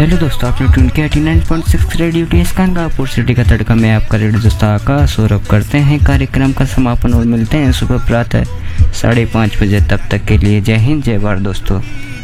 Hello दोस्तों, आपने tune किया 89.6 रेडियो टीएस कानपुर सिटी का तड़का में आपका रेडियो दोस्त आकाश और अब करते हैं कार्यक्रम का समापन और मिलते हैं सुबह प्रातः 5:30 बजे। तब तक के लिए जय हिंद, जय भारत दोस्तों।